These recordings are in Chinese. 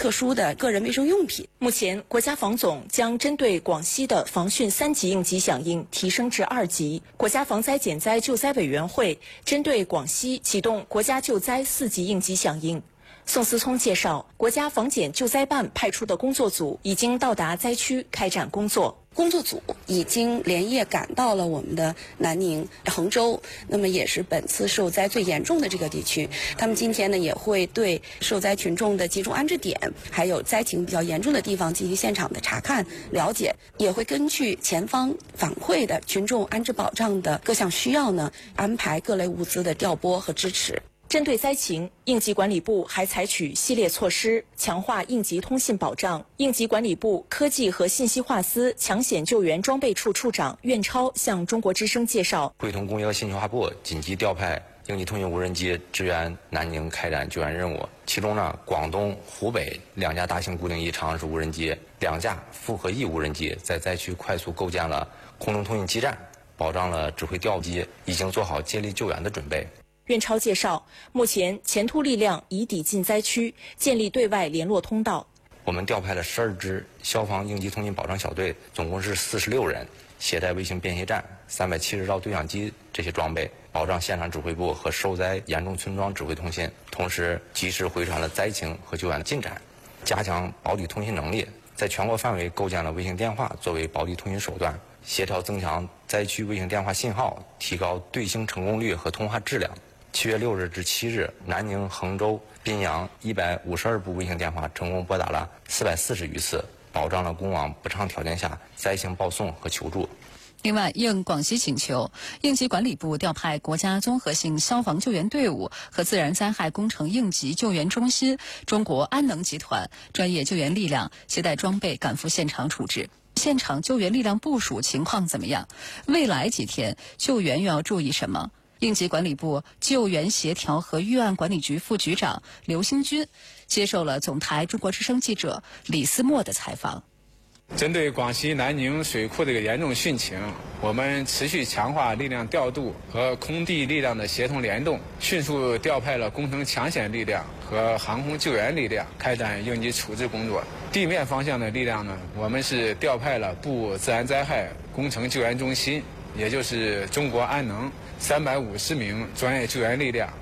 特殊的个人卫生用品。 目前，国家防总将针对广西的防汛3级应急响应提升至2级。国家防灾减灾救灾委员会针对广西启动国家救灾4级应急响应。宋思聪介绍，国家防检救灾办派出的工作组已经到达灾区开展工作。 工作组已经连夜赶到了我们的南宁、衡州，那么也是本次受灾最严重的这个地区。他们今天呢也会对受灾群众的集中安置点，还有灾情比较严重的地方进行现场的查看了解，也会根据前方反馈的群众安置保障的各项需要呢，安排各类物资的调拨和支持。 针对灾情，应急管理部还采取系列措施，强化应急通信保障。应急管理部科技和信息化司抢险救援装备处处长苑超向中国之声介绍， 会同工业和信息化部紧急调派应急通信无人机支援南宁开展救援任务。其中呢，广东、湖北2架大型固定翼长式无人机、2架复合翼无人机在灾区快速构建了空中通信基站，保障了指挥调机，已经做好接力救援的准备。 苑超介绍，目前前突力量已抵近灾区，建立对外联络通道。 我们调派了12支消防应急通信保障小队，总共是46人，携带卫星便携站、370兆对讲机这些装备，保障现场指挥部和受灾严重村庄指挥通信，同时及时回传了灾情和救援的进展，加强保底通信能力，在全国范围构建了卫星电话作为保底通信手段，协调增强灾区卫星电话信号，提高对星成功率和通话质量。7月6日至7日，南宁、衡州、宾阳152部卫星电话成功拨打了440余次，保障了公网不畅条件下灾情报送和求助。 另外，应广西请求，应急管理部调派国家综合性消防救援队伍和自然灾害工程应急救援中心、中国安能集团专业救援力量携带装备赶赴现场处置。现场救援力量部署情况怎么样？未来几天救援又要注意什么？应急管理部救援协调和预案管理局副局长刘兴军接受了总台中国之声记者李思墨的采访。 针对广西南宁水库这个严重汛情，我们持续强化力量调度和空地力量的协同联动，迅速调派了工程抢险力量和航空救援力量开展应急处置工作。地面方向的力量呢，我们是调派了部自然灾害工程救援中心，也就是中国安能350名专业救援力量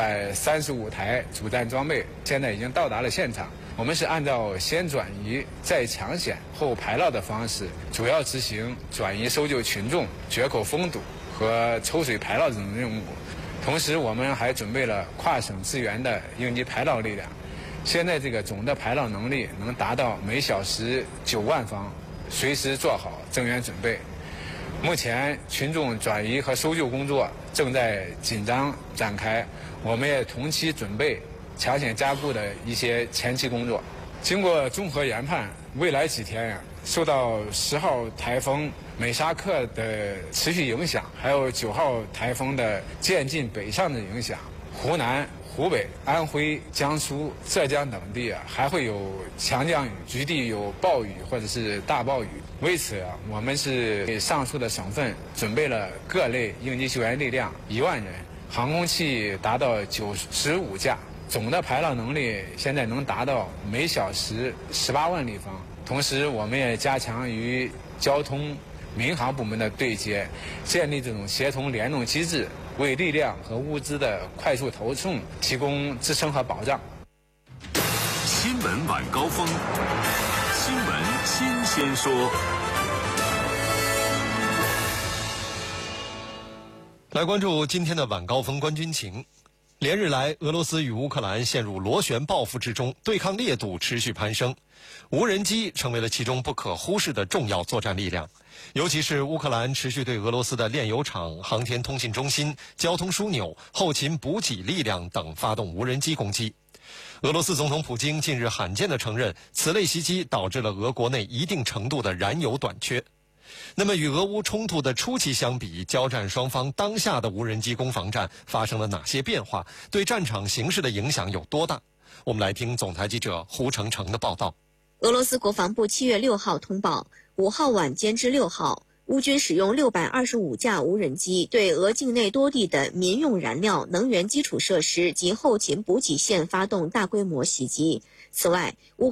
，135台主战装备，现在已经到达了现场。我们是按照先转移再抢险后排涝的方式，主要执行转移搜救群众、决口封堵和抽水排涝这种任务。同时，我们还准备了跨省支援的应急排涝力量。现在这个总的排涝能力能达到每小时9万方，随时做好增援准备。目前群众转移和搜救工作正在紧张展开，我们也同期准备抢险加固的一些前期工作。经过综合研判，未来几天受到10号台风美沙克的持续影响，还有9号台风的渐进北上的影响，湖南、湖北、安徽、江苏、浙江等地还会有强降雨，局地有暴雨或者是大暴雨。为此我们是给上述的省份准备了各类应急救援力量1万人，航空器达到95架，总的排涝能力现在能达到每小时18万立方。同时，我们也加强与交通、民航部门的对接，建立这种协同联动机制，为力量和物资的快速投送提供支撑和保障。 新闻晚高峰，新闻新鲜说。 来关注今天的晚高峰观军情。连日来，俄罗斯与乌克兰陷入螺旋报复之中，对抗烈度持续攀升。无人机成为了其中不可忽视的重要作战力量，尤其是乌克兰持续对俄罗斯的炼油厂、航天通信中心、交通枢纽、后勤补给力量等发动无人机攻击。俄罗斯总统普京近日罕见地承认，此类袭击导致了俄国内一定程度的燃油短缺。那么与俄乌冲突的初期相比，交战双方当下的无人机攻防战发生了哪些变化？对战场形势的影响有多大？我们来听总台记者胡成成的报道。 俄罗斯国防部7月6号通报，5号晚间至6号，乌军使用625架无人机对俄境内多地的民用燃料、能源基础设施及后勤补给线发动大规模袭击。此外，乌